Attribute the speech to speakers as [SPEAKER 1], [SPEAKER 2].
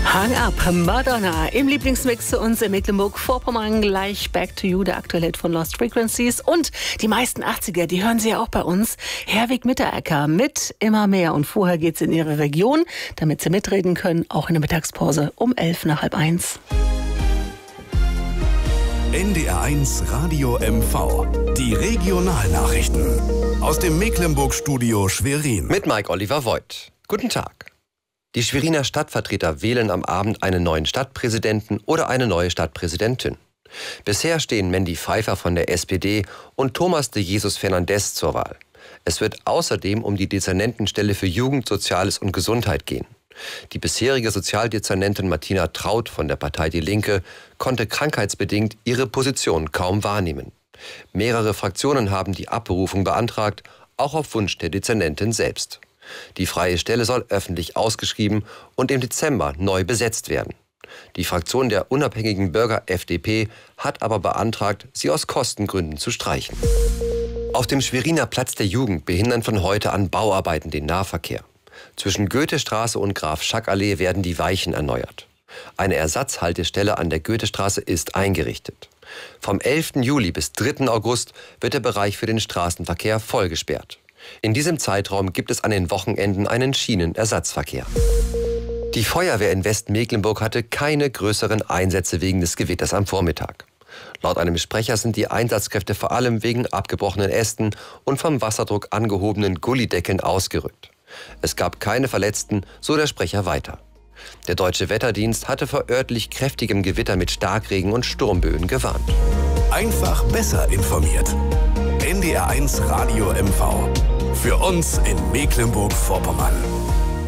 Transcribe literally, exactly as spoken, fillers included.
[SPEAKER 1] Hang Up, Madonna im Lieblingsmix zu uns in Mecklenburg-Vorpommern. Gleich Back to You, der aktuelle Hit von Lost Frequencies. Und die meisten achtziger, die hören Sie ja auch bei uns. Herwig Mitterecker mit Immer mehr. Und vorher geht's in Ihre Region, damit Sie mitreden können, auch in der Mittagspause um elf nach halb eins.
[SPEAKER 2] N D R eins Radio M V. Die Regionalnachrichten aus dem Mecklenburg-Studio Schwerin.
[SPEAKER 3] Mit Mike Oliver Voigt. Guten Tag. Die Schweriner Stadtvertreter wählen am Abend einen neuen Stadtpräsidenten oder eine neue Stadtpräsidentin. Bisher stehen Mandy Pfeiffer von der S P D und Thomas de Jesus Fernandes zur Wahl. Es wird außerdem um die Dezernentenstelle für Jugend, Soziales und Gesundheit gehen. Die bisherige Sozialdezernentin Martina Traut von der Partei Die Linke konnte krankheitsbedingt ihre Position kaum wahrnehmen. Mehrere Fraktionen haben die Abberufung beantragt, auch auf Wunsch der Dezernentin selbst. Die freie Stelle soll öffentlich ausgeschrieben und im Dezember neu besetzt werden. Die Fraktion der unabhängigen Bürger F D P hat aber beantragt, sie aus Kostengründen zu streichen. Auf dem Schweriner Platz der Jugend behindern von heute an Bauarbeiten den Nahverkehr. Zwischen Goethestraße und Graf-Schack-Allee werden die Weichen erneuert. Eine Ersatzhaltestelle an der Goethestraße ist eingerichtet. Vom elften Juli bis dritten August wird der Bereich für den Straßenverkehr voll gesperrt. In diesem Zeitraum gibt es an den Wochenenden einen Schienenersatzverkehr. Die Feuerwehr in Westmecklenburg hatte keine größeren Einsätze wegen des Gewitters am Vormittag. Laut einem Sprecher sind die Einsatzkräfte vor allem wegen abgebrochenen Ästen und vom Wasserdruck angehobenen Gullideckeln ausgerückt. Es gab keine Verletzten, so der Sprecher weiter. Der Deutsche Wetterdienst hatte vor örtlich kräftigem Gewitter mit Starkregen und Sturmböen gewarnt.
[SPEAKER 2] Einfach besser informiert. N D R eins Radio M V. Für uns in Mecklenburg-Vorpommern.